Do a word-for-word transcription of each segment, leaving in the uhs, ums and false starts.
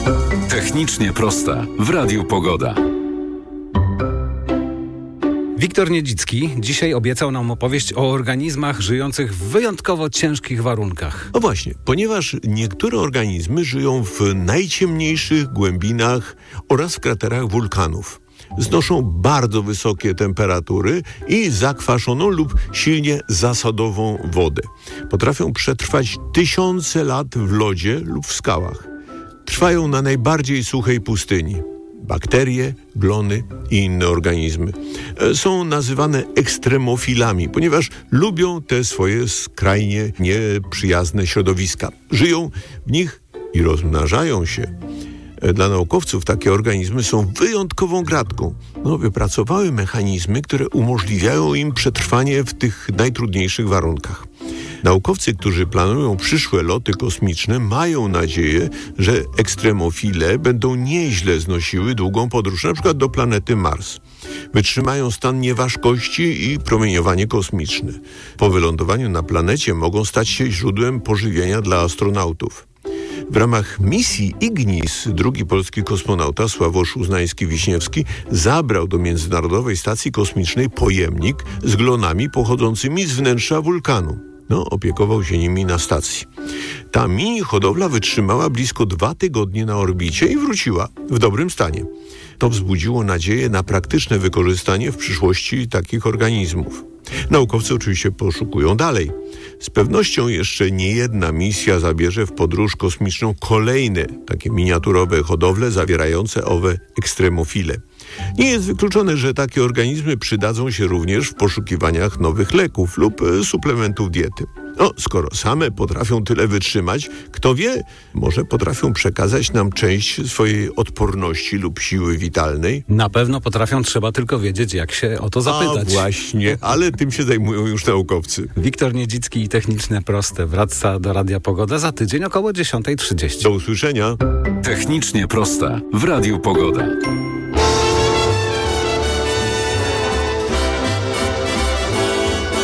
Technicznie prosta w Radiu Pogoda. Wiktor Niedzicki dzisiaj obiecał nam opowieść o organizmach żyjących w wyjątkowo ciężkich warunkach. No właśnie, ponieważ niektóre organizmy żyją w najciemniejszych głębinach oraz w kraterach wulkanów. Znoszą bardzo wysokie temperatury i zakwaszoną lub silnie zasadową wodę. Potrafią przetrwać tysiące lat w lodzie lub w skałach. Trwają na najbardziej suchej pustyni. Bakterie, glony i inne organizmy są nazywane ekstremofilami, ponieważ lubią te swoje skrajnie nieprzyjazne środowiska. Żyją w nich i rozmnażają się. Dla naukowców takie organizmy są wyjątkową gratką. No, wypracowały mechanizmy, które umożliwiają im przetrwanie w tych najtrudniejszych warunkach. Naukowcy, którzy planują przyszłe loty kosmiczne, mają nadzieję, że ekstremofile będą nieźle znosiły długą podróż, na przykład do planety Mars. Wytrzymają stan nieważkości i promieniowanie kosmiczne. Po wylądowaniu na planecie mogą stać się źródłem pożywienia dla astronautów. W ramach misji Ignis drugi polski kosmonauta Sławosz Uznański-Wiśniewski zabrał do Międzynarodowej Stacji Kosmicznej pojemnik z glonami pochodzącymi z wnętrza wulkanu. No, opiekował się nimi na stacji. Ta mini hodowla wytrzymała blisko dwa tygodnie na orbicie i wróciła w dobrym stanie. To wzbudziło nadzieję na praktyczne wykorzystanie w przyszłości takich organizmów. Naukowcy oczywiście poszukują dalej. Z pewnością jeszcze nie jedna misja zabierze w podróż kosmiczną kolejne takie miniaturowe hodowle zawierające owe ekstremofile. Nie jest wykluczone, że takie organizmy przydadzą się również w poszukiwaniach nowych leków lub suplementów diety. No, skoro same potrafią tyle wytrzymać, kto wie, może potrafią przekazać nam część swojej odporności lub siły witalnej. Na pewno potrafią, trzeba tylko wiedzieć, jak się o to zapytać. A właśnie, ale tym się zajmują już naukowcy. Wiktor Niedzicki i Techniczne Proste wraca do Radia Pogoda za tydzień około dziesiąta trzydzieści. Do usłyszenia. Technicznie prosta w Radiu Pogoda.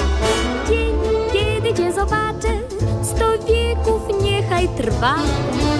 Dzień, kiedy cię zobaczę, sto wieków niechaj trwa.